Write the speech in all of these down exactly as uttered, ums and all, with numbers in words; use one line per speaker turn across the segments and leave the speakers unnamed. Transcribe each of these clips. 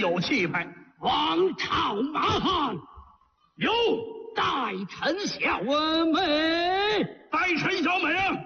有气派。
王朝马汉，
有
代臣小美，
代臣小美啊，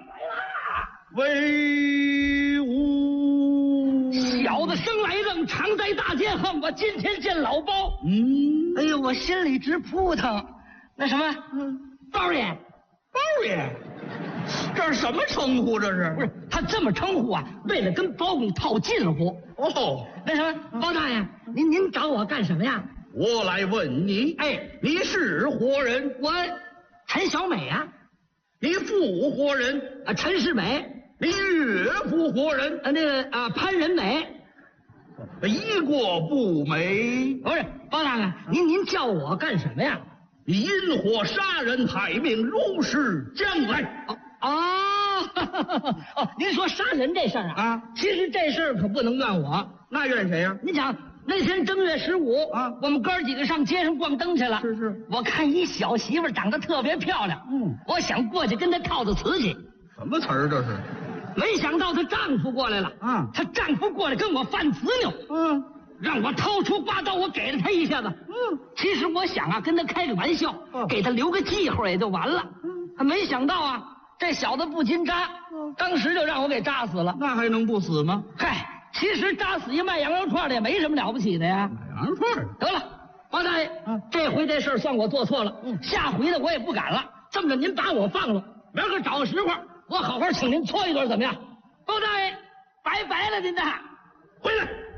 威武！
小子生来愣，常在大街横，我今天见老包，
嗯，
哎呦，我心里直扑腾。那什么，嗯，包爷，
包爷，这是什么称呼？这是
不是他这么称呼啊？为了跟包公套近乎。
哦，
那什么，包大爷，您您找我干什么呀？
我来问你，
哎，
你是活人？
我陈小美啊，
你父活人？
啊，陈世美。
你岳父活人？
啊，那个啊，潘仁美。
一过不美。
不是，包大爷，您您叫我干什么呀？
你因祸杀人害命，如实将来。
哦哦哦，您说杀人这事儿啊？
啊，
其实这事儿可不能怨我。
那怨谁呀？
您想那天正月十五
啊，
我们哥几个上街上逛灯去了。
是是，
我看一小媳妇长得特别漂亮，
嗯，
我想过去跟她套套瓷器。
什么词儿这是？
没想到她丈夫过来了。
啊，
她丈夫过来跟我犯执拗。
嗯，
让我掏出刮刀，我给了他一下子。嗯，其实我想啊，跟他开个玩笑，
哦、
给他留个记号也就完了。嗯，没想到啊，这小子不禁扎，嗯、当时就让我给扎死了。
那还能不死吗？
嗨，其实扎死一卖羊肉串的也没什么了不起的呀。
卖羊肉串
得了，包大爷，嗯，这回这事儿算我做错了。嗯，下回呢我也不敢了。这么着，您把我放了，明儿个找个时候，我好好请您搓一顿，怎么样？包大爷，拜拜了您的，
回来。